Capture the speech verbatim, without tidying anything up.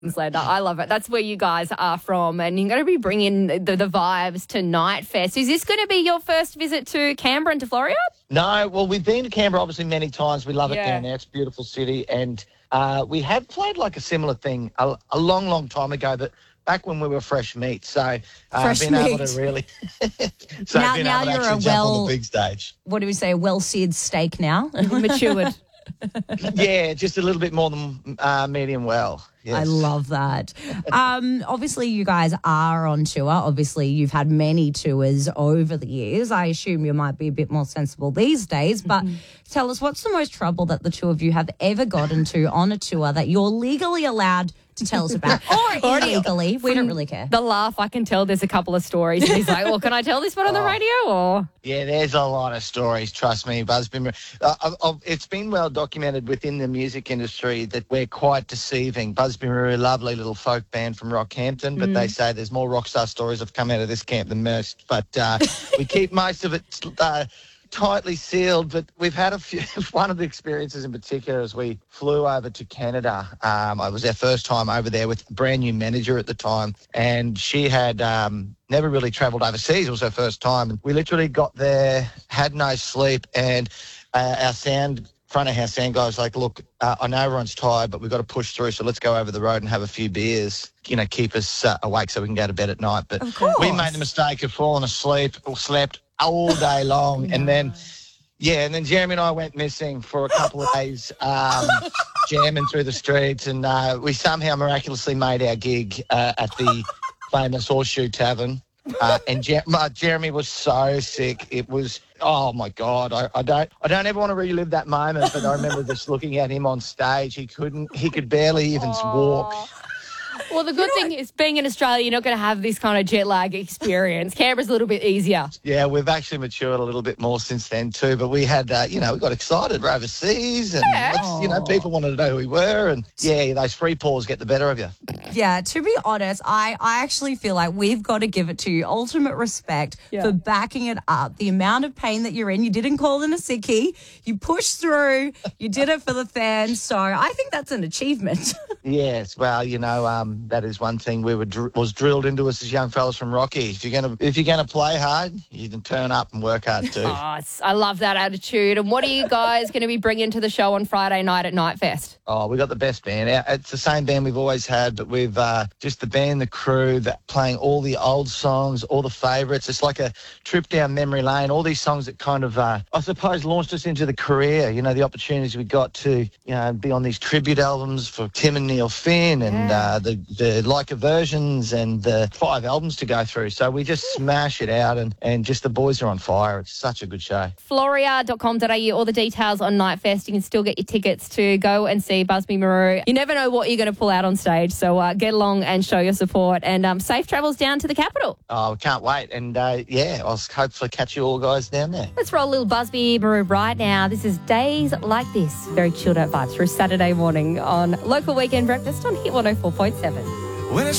Queenslander. I love it. That's where you guys are from, and you're going to be bringing the, the vibes to Night Fest. Is this going to be your first visit to Canberra and to Floreat? No, well, we've been to Canberra obviously many times. We love it Yeah. down there. It's a beautiful city, and uh, we have played like a similar thing a, a long, long time ago, but back when we were fresh meat. So uh, Fresh being able meat. to really, so Now- being now able to you're actually a jump well- on the big stage. What do we say? A well-seared steak now. Matured. Yeah, just a little bit more than uh, medium well. Yes. I love that. Um, obviously, you guys are on tour. Obviously, you've had many tours over the years. I assume you might be a bit more sensible these days. But Mm-hmm. tell us, what's the most trouble that the two of you have ever got into on a tour that you're legally allowed to tell us about? Or illegally. We don't really care. The laugh, I can tell there's a couple of stories. And he's like, well, can I tell this one on the radio? Or Yeah, there's a lot of stories, trust me. But it's been, uh, uh, it's been well documented within the music industry that we're quite deceiving. Busby Maroo, a lovely little folk band from Rockhampton, but they say there's more rock star stories have come out of this camp than most. But uh, we keep most of it uh, tightly sealed. But we've had a few. One of the experiences in particular is we flew over to Canada. Um, it was our first time over there with a brand new manager at the time, and she had um, never really travelled overseas. It was her first time, and we literally got there, had no sleep, and uh, our sound. Front of house sound guy was like, look, uh, I know everyone's tired, but we've got to push through, so let's go over the road and have a few beers, you know, keep us uh, awake so we can go to bed at night. But Of course. we made the mistake of falling asleep or slept all day long. And then, yeah, and then Jeremy and I went missing for a couple of days, um, jamming through the streets. And uh, we somehow miraculously made our gig uh, at the famous Horseshoe Tavern. Uh, and Jer- uh, Jeremy was so sick. It was, oh my God, I, I don't, I don't ever want to relive that moment. But I remember just looking at him on stage. He couldn't, he could barely even walk. well, the good thing is being in Australia, you're not going to have this kind of jet lag experience. Canberra's a little bit easier. Yeah, we've actually matured a little bit more since then too. But we had, uh, you know, we got excited. We're overseas, and let's- you know, people wanted to know who we were. And yeah, those free paws get the better of you. Yeah, to be honest, I, I actually feel like we've got to give it to you ultimate respect Yeah. for backing it up. The amount of pain that you're in, you didn't call in a sickie, you pushed through, you did it for the fans. So I think that's an achievement. Yes, well, you know, um, that is one thing we were dr- was drilled into us as young fellas from Rocky. If you're gonna if you're gonna play hard, you can turn up and work hard too. Oh, it's, I love that attitude. And what are you guys going to be bringing to the show on Friday night at Night Fest? Oh, we got the best band. Our- It's the same band we've always had, but we've uh, just the band, the crew, that playing all the old songs, all the favourites. It's like a trip down memory lane. All these songs that kind of, uh, I suppose, launched us into the career. You know, the opportunities we got to, you know, be on these tribute albums for Tim and Neil Finn, and Yeah. uh, the the Leica versions, and the five albums to go through. So we just smash it out, and and just the boys are on fire. It's such a good show. Floria dot com dot a u, all the details on Night Fest. You can still get your tickets to go and see Busby Maroo. You never know what you're going to pull out on stage, so uh, get along and show your support, and um, safe travels down to the capital. Oh, we can't wait. And uh, yeah, I'll hopefully catch you all guys down there. Let's roll a little Busby Maroo right now. This is Days Like This. Very chilled out vibes for a Saturday morning on Local Weekend Breakfast on Hit one oh four point seven. When it's